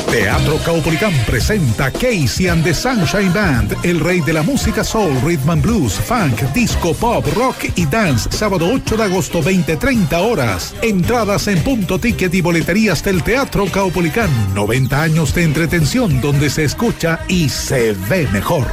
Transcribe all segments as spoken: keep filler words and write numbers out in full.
Teatro Caupolicán presenta Casey and the Sunshine Band, el rey de la música soul, rhythm and blues, funk, disco, pop, rock y dance, sábado ocho de agosto, veinte treinta horas. Entradas en Punto Ticket y boleterías del Teatro Caupolicán. noventa años de entretención donde se escucha y se ve mejor.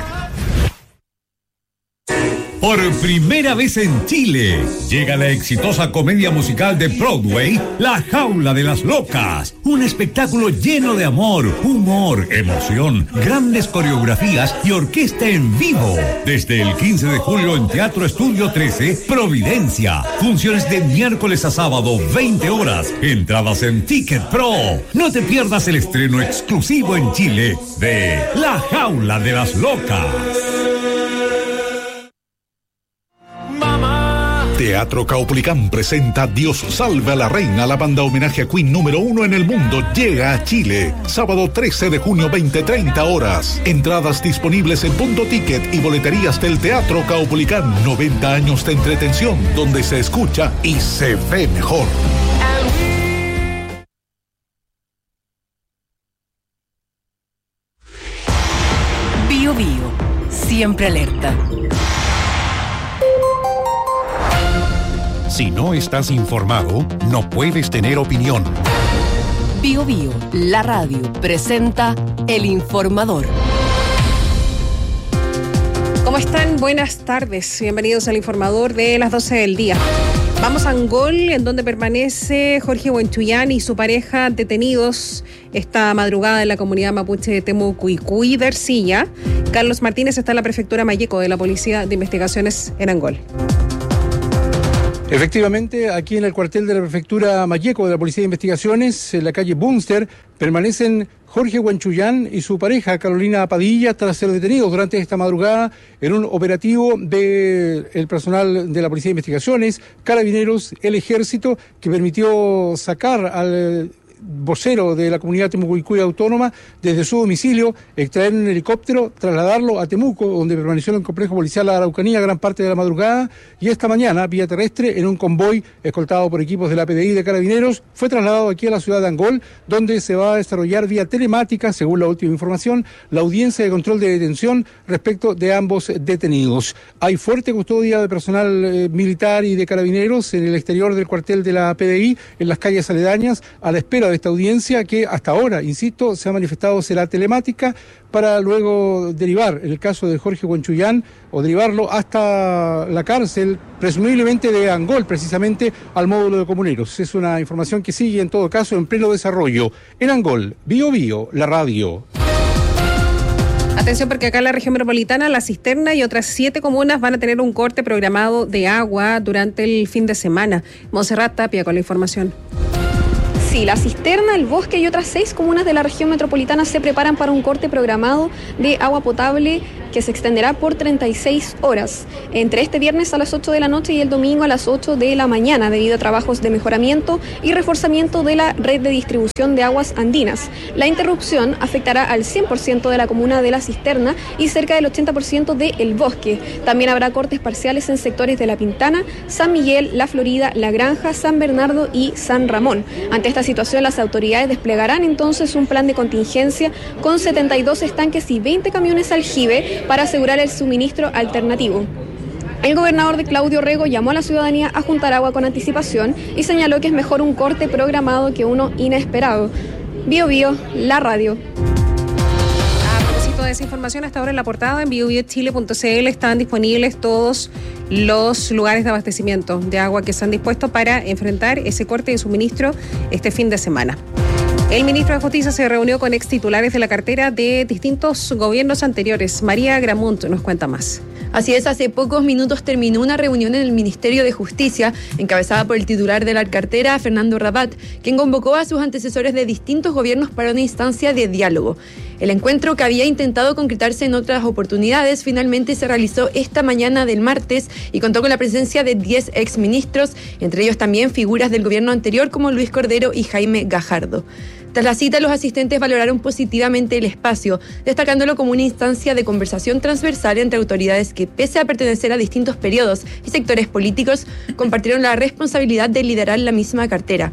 Por primera vez en Chile, llega la exitosa comedia musical de Broadway, La Jaula de las Locas. Un espectáculo lleno de amor, humor, emoción, grandes coreografías y orquesta en vivo. Desde el quince de julio en Teatro Estudio trece, Providencia. Funciones de miércoles a sábado, veinte horas. Entradas en Ticket Pro. No te pierdas el estreno exclusivo en Chile de La Jaula de las Locas. Teatro Caupolicán presenta Dios salve a la reina. La banda homenaje a Queen número uno en el mundo llega a Chile. Sábado trece de junio, veinte treinta horas. Entradas disponibles en Punto Ticket y boleterías del Teatro Caupolicán. noventa años de entretención donde se escucha y se ve mejor. Bio Bio, siempre alerta. Si no estás informado, no puedes tener opinión. Bio Bio, la radio, presenta El Informador. ¿Cómo están? Buenas tardes. Bienvenidos al Informador de las doce del día. Vamos a Angol, en donde permanece Jorge Huanchuyán y su pareja detenidos esta madrugada en la comunidad mapuche de Temucuicui de Ercilla. Carlos Martínez está en la prefectura Malleco de la Policía de Investigaciones en Angol. Efectivamente, aquí en el cuartel de la prefectura Malleco de la Policía de Investigaciones, en la calle Bunster, permanecen Jorge Huanchuyán y su pareja Carolina Padilla tras ser detenidos durante esta madrugada en un operativo del personal de la Policía de Investigaciones, Carabineros, el Ejército, que permitió sacar al vocero de la comunidad Temucuicui Autónoma desde su domicilio, extraer un helicóptero, trasladarlo a Temuco, donde permaneció en el complejo policial La Araucanía gran parte de la madrugada, y esta mañana, vía terrestre, en un convoy escoltado por equipos de la P D I de Carabineros, fue trasladado aquí a la ciudad de Angol, donde se va a desarrollar vía telemática, según la última información, la audiencia de control de detención respecto de ambos detenidos. Hay fuerte custodia de personal eh, militar y de Carabineros en el exterior del cuartel de la P D I, en las calles aledañas, a la espera de esta audiencia que hasta ahora, insisto, se ha manifestado será telemática, para luego derivar, en el caso de Jorge Huanchuyán, o derivarlo hasta la cárcel, presumiblemente de Angol, precisamente al módulo de comuneros. Es una información que sigue en todo caso en pleno desarrollo. En Angol, Bio Bio, la radio. Atención, porque acá en la región metropolitana, La Cisterna y otras siete comunas van a tener un corte programado de agua durante el fin de semana. Montserrat Tapia con la información. Sí, La Cisterna, El Bosque y otras seis comunas de la región metropolitana se preparan para un corte programado de agua potable que se extenderá por treinta y seis horas, entre este viernes a las ocho de la noche y el domingo a las ocho de la mañana, debido a trabajos de mejoramiento y reforzamiento de la red de distribución de aguas andinas. La interrupción afectará al cien por ciento de la comuna de La Cisterna y cerca del ochenta por ciento de El Bosque. También habrá cortes parciales en sectores de La Pintana, San Miguel, La Florida, La Granja, San Bernardo y San Ramón. Ante esta situación, las autoridades desplegarán entonces un plan de contingencia con setenta y dos estanques y veinte camiones aljibe para asegurar el suministro alternativo. El gobernador de Claudio Rego llamó a la ciudadanía a juntar agua con anticipación y señaló que es mejor un corte programado que uno inesperado. Bio Bio, la radio. A propósito de esa información, hasta ahora en la portada en bio bio chile punto c l están disponibles todos los lugares de abastecimiento de agua que se han dispuesto para enfrentar ese corte de suministro este fin de semana. El ministro de Justicia se reunió con ex titulares de la cartera de distintos gobiernos anteriores. María Gramunt nos cuenta más. Así es, hace pocos minutos terminó una reunión en el Ministerio de Justicia, encabezada por el titular de la cartera, Fernando Rabat, quien convocó a sus antecesores de distintos gobiernos para una instancia de diálogo. El encuentro, que había intentado concretarse en otras oportunidades, finalmente se realizó esta mañana del martes y contó con la presencia de diez exministros, entre ellos también figuras del gobierno anterior como Luis Cordero y Jaime Gajardo. Tras la cita, los asistentes valoraron positivamente el espacio, destacándolo como una instancia de conversación transversal entre autoridades que, pese a pertenecer a distintos periodos y sectores políticos, compartieron la responsabilidad de liderar la misma cartera.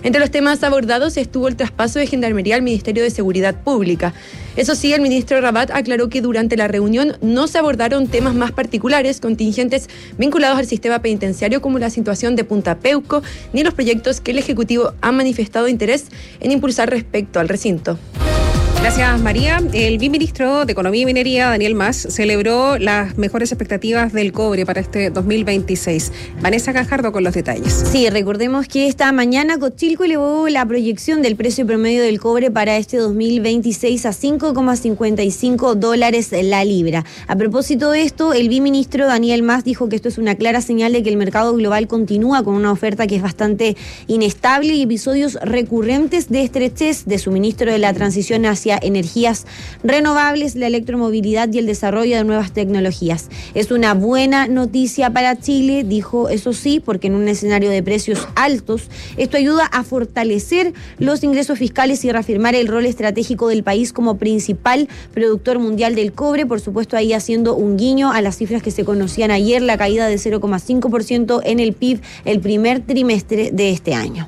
Entre los temas abordados estuvo el traspaso de Gendarmería al Ministerio de Seguridad Pública. Eso sí, el ministro Rabat aclaró que durante la reunión no se abordaron temas más particulares, contingentes vinculados al sistema penitenciario como la situación de Punta Peuco, ni los proyectos que el Ejecutivo ha manifestado interés en impulsar respecto al recinto. Gracias, María. El viceministro de Economía y Minería, Daniel Mas, celebró las mejores expectativas del cobre para este dos mil veintiséis. Vanessa Gajardo con los detalles. Sí, recordemos que esta mañana Cochilco elevó la proyección del precio promedio del cobre para este dos mil veintiséis a cinco coma cincuenta y cinco dólares la libra. A propósito de esto, el viceministro Daniel Mas dijo que esto es una clara señal de que el mercado global continúa con una oferta que es bastante inestable y episodios recurrentes de estrechez de suministro de la transición hacia energías renovables, la electromovilidad y el desarrollo de nuevas tecnologías. Es una buena noticia para Chile, dijo, eso sí, porque en un escenario de precios altos, esto ayuda a fortalecer los ingresos fiscales y reafirmar el rol estratégico del país como principal productor mundial del cobre, por supuesto ahí haciendo un guiño a las cifras que se conocían ayer, la caída de cero coma cinco por ciento en el P I B el primer trimestre de este año.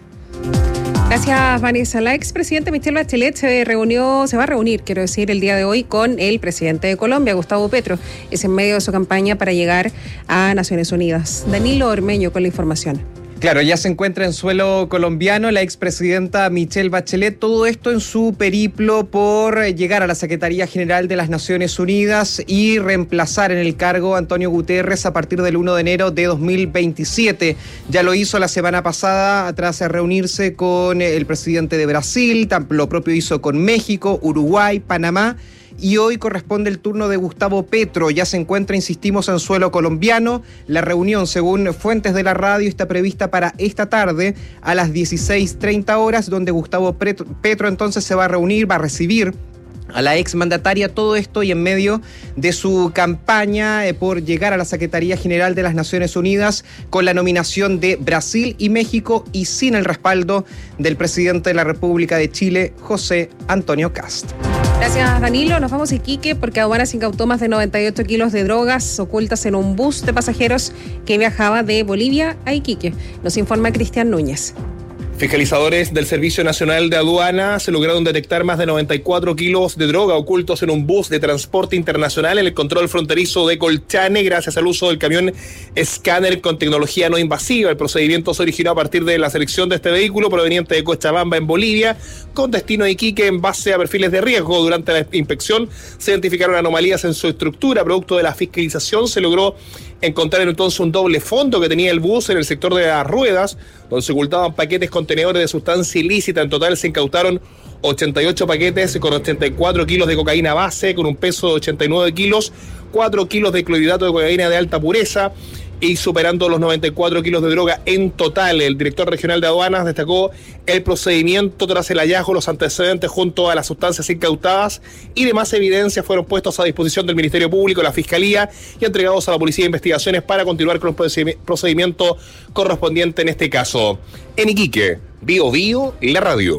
Gracias, Vanessa. La expresidenta Michelle Bachelet se reunió, se va a reunir, quiero decir, el día de hoy con el presidente de Colombia, Gustavo Petro. Es en medio de su campaña para llegar a Naciones Unidas. Danilo Ormeño con la información. Claro, ya se encuentra en suelo colombiano la expresidenta Michelle Bachelet, todo esto en su periplo por llegar a la Secretaría General de las Naciones Unidas y reemplazar en el cargo a Antonio Guterres a partir del primero de enero de dos mil veintisiete. Ya lo hizo la semana pasada tras reunirse con el presidente de Brasil, lo propio hizo con México, Uruguay, Panamá. Y hoy corresponde el turno de Gustavo Petro. Ya se encuentra, insistimos, en suelo colombiano. La reunión, según fuentes de la radio, está prevista para esta tarde a las dieciséis treinta horas, donde Gustavo Petro entonces se va a reunir, va a recibir a la exmandataria, todo esto y en medio de su campaña eh, por llegar a la Secretaría General de las Naciones Unidas con la nominación de Brasil y México y sin el respaldo del presidente de la República de Chile, José Antonio Kast. Gracias, Danilo. Nos vamos a Iquique porque aduanas incautó más de noventa y ocho kilos de drogas ocultas en un bus de pasajeros que viajaba de Bolivia a Iquique. Nos informa Cristian Núñez. Fiscalizadores del Servicio Nacional de Aduana se lograron detectar más de noventa y cuatro kilos de droga ocultos en un bus de transporte internacional en el control fronterizo de Colchane gracias al uso del camión escáner con tecnología no invasiva. El procedimiento se originó a partir de la selección de este vehículo proveniente de Cochabamba en Bolivia con destino a Iquique en base a perfiles de riesgo. Durante la inspección se identificaron anomalías en su estructura. Producto de la fiscalización se logró encontrar entonces un doble fondo que tenía el bus en el sector de las ruedas, donde se ocultaban paquetes contenedores de sustancia ilícita. En total se incautaron ochenta y ocho paquetes con ochenta y cuatro kilos de cocaína base, con un peso de ochenta y nueve kilos, cuatro kilos de clorhidrato de cocaína de alta pureza y superando los noventa y cuatro kilos de droga en total. El director regional de aduanas destacó el procedimiento tras el hallazgo, los antecedentes junto a las sustancias incautadas y demás evidencias fueron puestos a disposición del Ministerio Público, la Fiscalía y entregados a la Policía de Investigaciones para continuar con el procedimiento correspondiente en este caso. En Iquique, Bio Bio y la radio.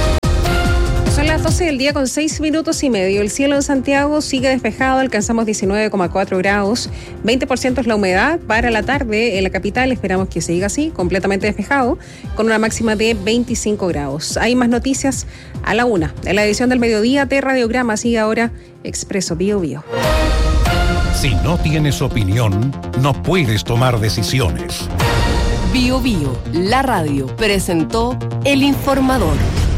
Son las doce del día con seis minutos y medio. El cielo en Santiago sigue despejado, alcanzamos diecinueve coma cuatro grados, veinte por ciento es la humedad. Para la tarde en la capital esperamos que siga así, completamente despejado, con una máxima de veinticinco grados. Hay más noticias a la una. En la edición del mediodía de Radiograma sigue ahora Expreso Bio Bio. Si no tienes opinión, no puedes tomar decisiones. Bio Bio, la radio, presentó El Informador.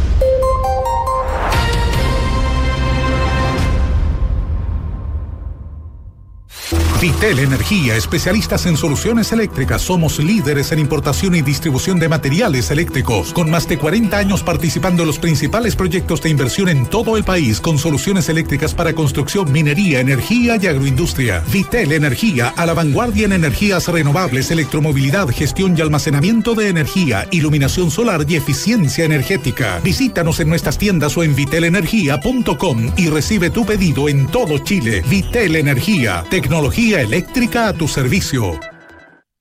Vitel Energía, especialistas en soluciones eléctricas. Somos líderes en importación y distribución de materiales eléctricos. Con más de cuarenta años participando en los principales proyectos de inversión en todo el país, con soluciones eléctricas para construcción, minería, energía y agroindustria. Vitel Energía, a la vanguardia en energías renovables, electromovilidad, gestión y almacenamiento de energía, iluminación solar y eficiencia energética. Visítanos en nuestras tiendas o en vitel energía punto com y recibe tu pedido en todo Chile. Vitel Energía, tecnología eléctrica a tu servicio.